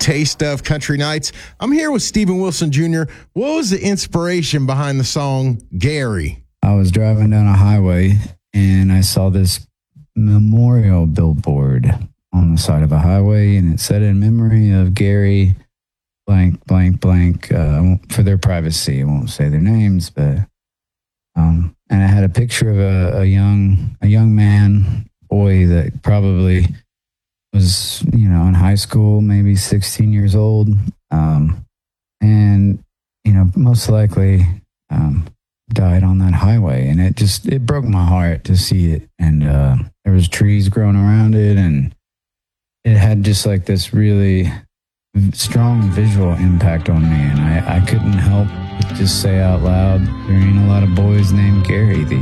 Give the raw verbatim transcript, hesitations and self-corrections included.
Taste of Country Nights. I'm here with Steven Wilson Junior What was the inspiration behind the song Gary? I was driving down a highway and I saw this memorial billboard on the side of a highway, and it said in memory of Gary blank, blank, blank, uh, for their privacy. I won't say their names, but, um, and I had a picture of a, a young, a young man, boy that probably was, you know, in high school, maybe sixteen years old. Um, and, you know, most likely, um, died on that highway. And it just, it broke my heart to see it. And, uh, there was trees growing around it, and it had just like this really strong visual impact on me. And I, I couldn't help but just say out loud, there ain't a lot of boys named Gary these